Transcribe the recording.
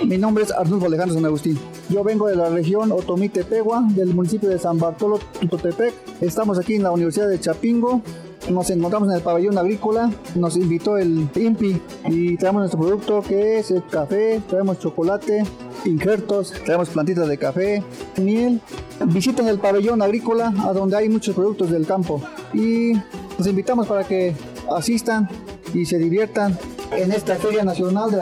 Mi nombre es Arnulfo Alejandro San Agustín. Yo vengo de la región Otomí-Tepehua, del municipio de San Bartolo, Tutotepec. Estamos aquí en la Universidad de Chapingo. Nos encontramos en el pabellón agrícola. Nos invitó el INPI y traemos nuestro producto, que es el café. Traemos chocolate, injertos, traemos plantitas de café, miel. Visiten el pabellón agrícola, a donde hay muchos productos del campo. Y los invitamos para que asistan y se diviertan en esta Feria Nacional de la